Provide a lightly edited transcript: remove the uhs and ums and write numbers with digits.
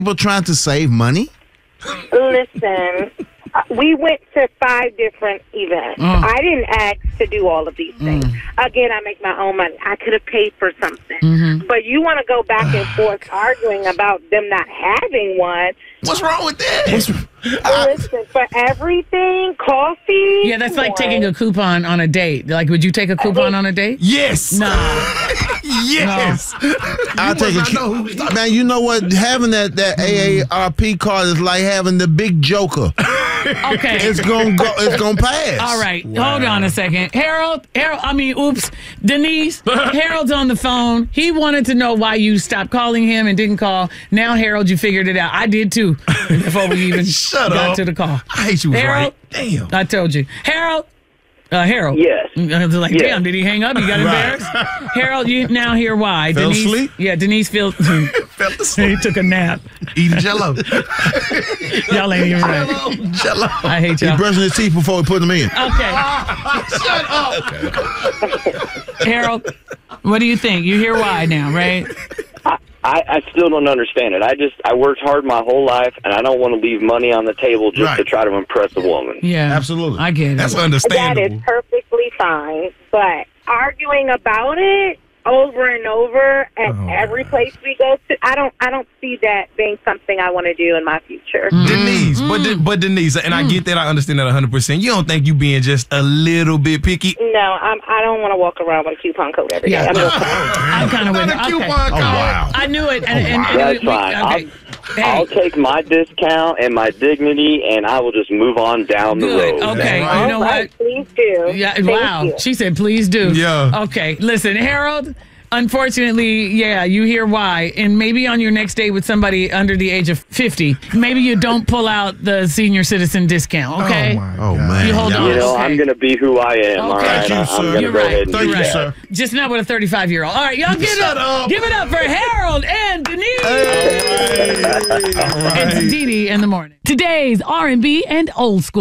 People trying to save money? Listen, we went to 5 different events. I didn't ask to do all of these things. Again, I make my own money. I could have paid for something. But you want to go back and forth arguing about them not having one. What's wrong with that? Listen, for everything, coffee. Yeah, that's like taking a coupon on a date. Like, would you take a coupon on a date? Yes. No. Yes. I'll take a man, you know what? Having that AARP card is like having the big joker. Okay. It's gonna pass. All right. Hold on a second. Denise, Harold's on the phone. He wanted to know why you stopped calling him and didn't call. Now, Harold, you figured it out. I did too. Before we even got to the call. I hate you, Harold, right? Damn. I told you. Harold. Yes. I was like, Yes. damn, did he hang up? He got embarrassed? Harold, you now hear why. Fell Denise, asleep? Yeah, Denise Fell asleep. he took a nap. Eating Jello. Y'all ain't even right. Jello. I hate He y'all. brushing his teeth before we put them in. Okay. Shut up. Harold, what do you think? You hear why now, right? I still don't understand it. I worked hard my whole life, and I don't want to leave money on the table just to try to impress a woman. Yeah. Absolutely. I get it. That's That understandable. is perfectly fine. But arguing about it over and over at every place we go to, I don't see that being something I want to do in my future. Denise, but Denise, and I get that, I understand that 100%. You don't think you being just a little bit picky? No, I don't want to walk around with a coupon code every day. Yeah. I'm I'm kind of with it. Okay. wow. I knew it. And That's fine. Okay. I'll take my discount and my dignity, and I will just move on down the Good. road. Okay. Right. You know all right, what? please do. Yeah. Thank Wow. you. She said, please do. Yeah. Okay. Listen, Harold, unfortunately, yeah, you hear why. And maybe on your next date with somebody under the age of 50, maybe you don't pull out the senior citizen discount, okay? Oh, man. You hold on. You know, Okay. I'm going to be who I am, all Okay. right? Thank you, I'm sir. going to You're go right. ahead and Thank do you, that. sir. Just not with a 35-year-old. All right, y'all give it up for Harold and Denise. It's Dee Dee in the morning. Today's R&B and old school.